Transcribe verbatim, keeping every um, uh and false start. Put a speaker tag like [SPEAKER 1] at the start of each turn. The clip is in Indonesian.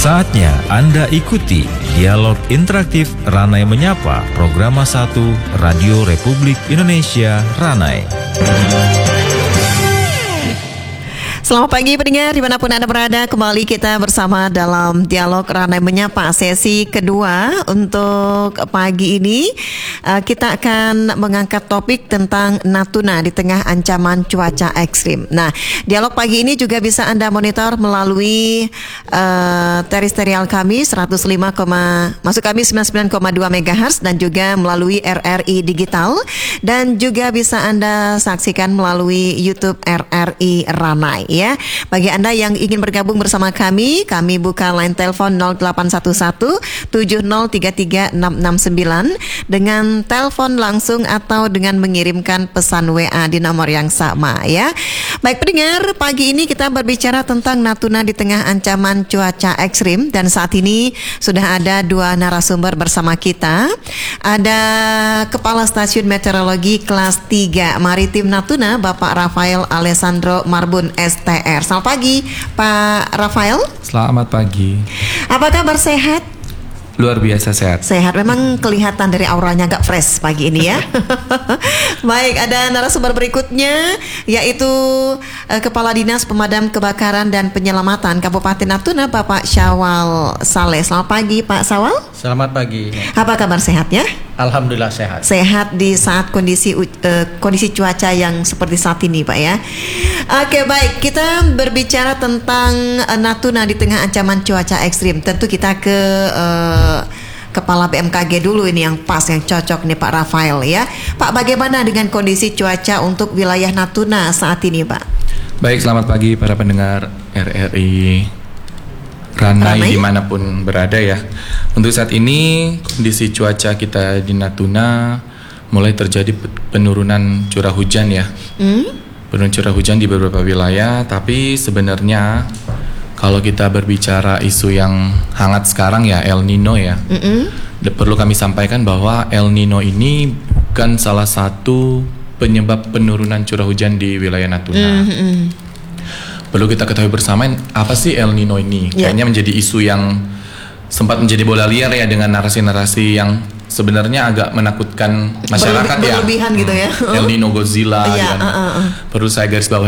[SPEAKER 1] Saatnya Anda ikuti Dialog Interaktif Ranai Menyapa, Programa satu Radio Republik Indonesia Ranai.
[SPEAKER 2] Selamat pagi pendengar dimanapun Anda berada, kembali kita bersama dalam Dialog Ranai Menyapa sesi kedua. Untuk pagi ini uh, kita akan mengangkat topik tentang Natuna di tengah ancaman cuaca ekstrim. Nah, dialog pagi ini juga bisa Anda monitor melalui uh, terestrial kami seratus lima, masuk kami sembilan puluh sembilan koma dua megahertz dan juga melalui R R I Digital, dan juga bisa Anda saksikan melalui YouTube R R I Ranai. Ya, bagi Anda yang ingin bergabung bersama kami, kami buka line telepon nol delapan satu satu tujuh nol tiga tiga enam enam sembilan dengan telepon langsung atau dengan mengirimkan pesan W A di nomor yang sama ya. Baik pendengar, pagi ini kita berbicara tentang Natuna di tengah ancaman cuaca ekstrim, dan saat ini sudah ada dua narasumber bersama kita. Ada Kepala Stasiun Meteorologi Kelas tiga Maritim Natuna, Bapak Rafael Alessandro Marbun S T R. Selamat pagi Pak Rafael.
[SPEAKER 3] Selamat pagi.
[SPEAKER 2] Apa kabar, sehat?
[SPEAKER 3] Luar biasa sehat.
[SPEAKER 2] Sehat, memang kelihatan dari auranya agak fresh pagi ini ya. Baik, ada narasumber berikutnya yaitu uh, Kepala Dinas Pemadam Kebakaran dan Penyelamatan Kabupaten Natuna, Bapak Syawal Saleh. Selamat pagi Pak Syawal.
[SPEAKER 4] Selamat pagi.
[SPEAKER 2] Apa kabar, sehat ya?
[SPEAKER 4] Alhamdulillah sehat.
[SPEAKER 2] Sehat di saat kondisi uh, kondisi cuaca yang seperti saat ini Pak ya. Oke, baik, kita berbicara tentang uh, Natuna di tengah ancaman cuaca ekstrim. Tentu kita ke uh, Kepala B M K G dulu ini yang pas, yang cocok nih Pak Rafael ya. Pak, bagaimana dengan kondisi cuaca untuk wilayah Natuna saat ini Pak?
[SPEAKER 3] Baik, selamat pagi para pendengar R R I Ranai, Ranai dimanapun berada ya. Untuk saat ini kondisi cuaca kita di Natuna mulai terjadi penurunan curah hujan ya. Hmm? Penurunan curah hujan di beberapa wilayah, tapi sebenarnya kalau kita berbicara isu yang hangat sekarang ya, El Nino ya, mm-hmm. perlu kami sampaikan bahwa El Nino ini bukan salah satu penyebab penurunan curah hujan di wilayah Natuna. Mm-hmm. Perlu kita ketahui bersama apa sih El Nino ini. Yeah. Kayaknya menjadi isu yang sempat menjadi bola liar ya, dengan narasi-narasi yang sebenarnya agak menakutkan masyarakat. Berlebi-
[SPEAKER 2] ya. Berlebihan gitu ya.
[SPEAKER 3] El Nino Godzilla.
[SPEAKER 2] Yeah,
[SPEAKER 3] uh, uh, uh. Perlu saya garis bawahi